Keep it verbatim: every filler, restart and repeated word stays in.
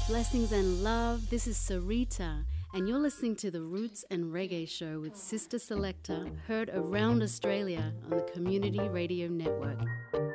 Blessings and love. This is Sarita, and you're listening to the Roots and Reggae Show with Sister Selector, heard around Australia on the Community Radio Network.